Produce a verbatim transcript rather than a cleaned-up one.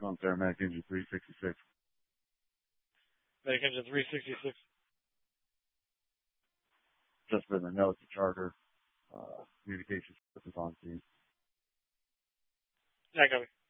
On Paramedic Engine three sixty-six. Medic Engine three sixty-six. Just for the note, the charter, uh, communications is on scene. Yeah, copy.